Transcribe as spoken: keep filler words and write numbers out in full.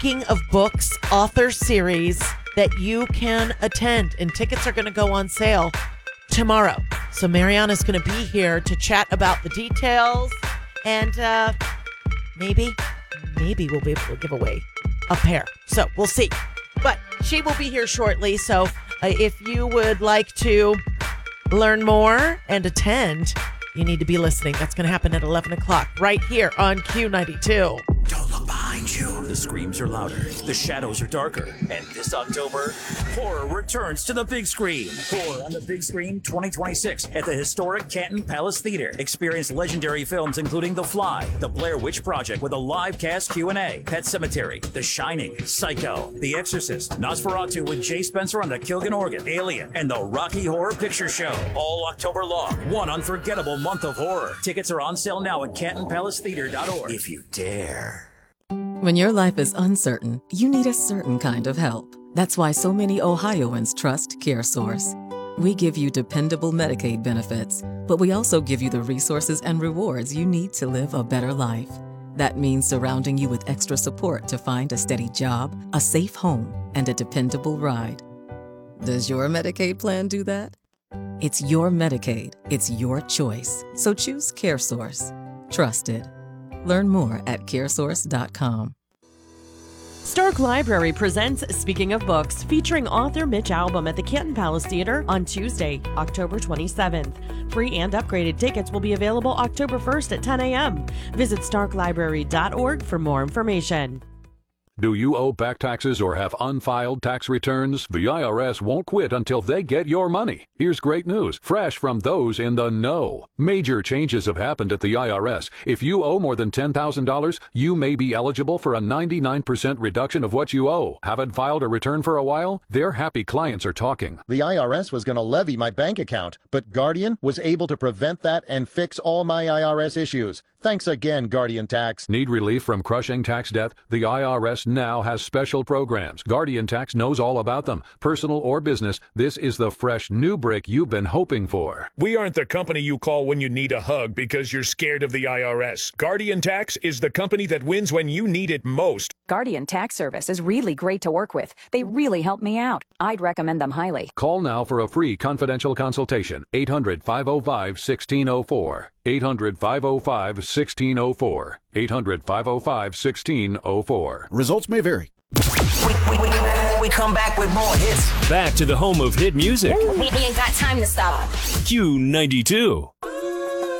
Speaking of Books author series that you can attend, and tickets are going to go on sale tomorrow. So Mariana's going to be here to chat about the details, and uh, maybe, maybe we'll be able to give away a pair. So we'll see. But she will be here shortly. So uh, if you would like to learn more and attend, you need to be listening. That's going to happen at eleven o'clock right here on Q ninety-two. Don't look behind you. The screams are louder. The shadows are darker. And this October, horror returns to the big screen. Horror on the big screen twenty twenty-six at the historic Canton Palace Theater. Experience legendary films including The Fly, The Blair Witch Project with a live cast Q and A, Pet Sematary, The Shining, Psycho, The Exorcist, Nosferatu with Jay Spencer on the Kilgan organ, Alien, and the Rocky Horror Picture Show. All October long. One unforgettable month of horror. Tickets are on sale now at canton palace theater dot org. If you dare. When your life is uncertain, you need a certain kind of help. That's why so many Ohioans trust CareSource. We give you dependable Medicaid benefits, but we also give you the resources and rewards you need to live a better life. That means surrounding you with extra support to find a steady job, a safe home, and a dependable ride. Does your Medicaid plan do that? It's your Medicaid. It's your choice. So choose CareSource. Trusted. Learn more at care source dot com. Stark Library presents Speaking of Books, featuring author Mitch Albom at the Canton Palace Theater on Tuesday, October twenty-seventh. Free and upgraded tickets will be available October first at ten a.m. Visit stark library dot org for more information. Do you owe back taxes or have unfiled tax returns? The I R S won't quit until they get your money. Here's great news, fresh from those in the know. Major changes have happened at the I R S. If you owe more than ten thousand dollars, you may be eligible for a ninety-nine percent reduction of what you owe. Haven't filed a return for a while? Their happy clients are talking. The I R S was going to levy my bank account, but Guardian was able to prevent that and fix all my I R S issues. Thanks again, Guardian Tax. Need relief from crushing tax debt? The I R S now has special programs. Guardian Tax knows all about them. Personal or business, this is the fresh new brick you've been hoping for. We aren't the company you call when you need a hug because you're scared of the I R S. Guardian Tax is the company that wins when you need it most. Guardian Tax Service is really great to work with. They really help me out. I'd recommend them highly. Call now for a free confidential consultation. eight hundred, five oh five, one six oh four. eight hundred, five oh five, one six oh four. eight hundred, five oh five, one six oh four. Results may vary. We, we, we, we come back with more hits. Back to the home of hit music. We ain't got time to stop. Q ninety-two.